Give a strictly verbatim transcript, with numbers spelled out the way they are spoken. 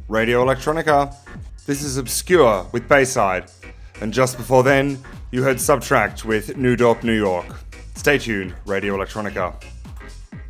Radio Electronica. This is Obscure with Bayside. And just before then, you heard Subtract with New Dope New York. Stay tuned, Radio Electronica.